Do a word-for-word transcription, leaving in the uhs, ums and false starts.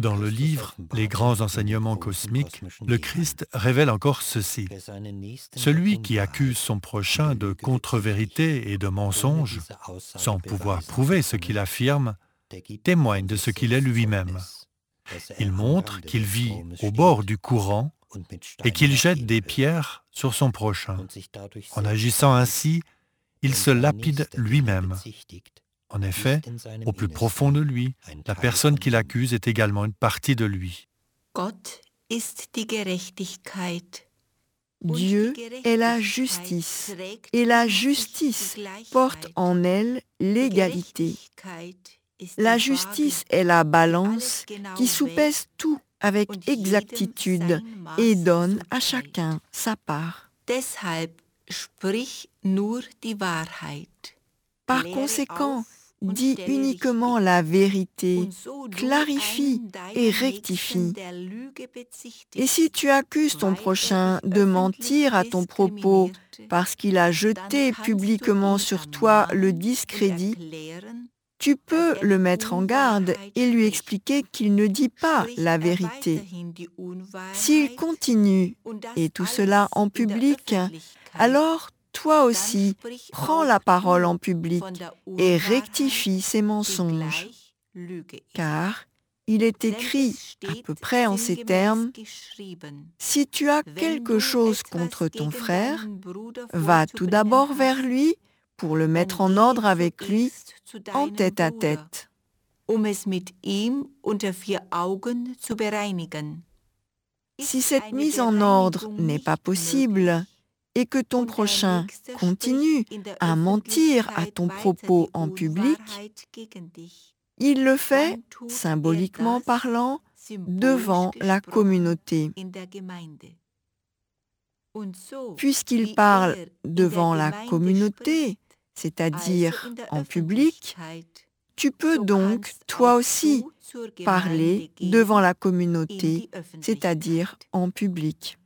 Dans le livre Les grands enseignements cosmiques, le Christ révèle encore ceci. Celui qui accuse son prochain de contre-vérité et de mensonge, sans pouvoir prouver ce qu'il affirme, témoigne de ce qu'il est lui-même. Il montre qu'il vit au bord du courant et qu'il jette des pierres sur son prochain. En agissant ainsi, il se lapide lui-même. En effet, au plus profond de lui, la personne qui l'accuse est également une partie de lui. Gott ist die Gerechtigkeit. Dieu est la justice, et la justice porte en elle l'égalité. La justice est la balance qui soupèse tout avec exactitude et donne à chacun sa part. Deshalb sprich nur die Wahrheit. Par conséquent, dis uniquement la vérité, clarifie et rectifie. Et si tu accuses ton prochain de mentir à ton propos parce qu'il a jeté publiquement sur toi le discrédit, tu peux le mettre en garde et lui expliquer qu'il ne dit pas la vérité. S'il continue, et tout cela en public, alors toi aussi, prends la parole en public et rectifie ses mensonges. Car il est écrit à peu près en ces termes, « Si tu as quelque chose contre ton frère, va tout d'abord vers lui pour le mettre en ordre avec lui en tête à tête. » Um es mit ihm unter vier Augen zu bereinigen. Si cette mise en ordre n'est pas possible, et que ton prochain continue à mentir à ton propos en public, il le fait, symboliquement parlant, devant la communauté. Puisqu'il parle devant la communauté, c'est-à-dire en public, tu peux donc, toi aussi, parler devant la communauté, c'est-à-dire en public.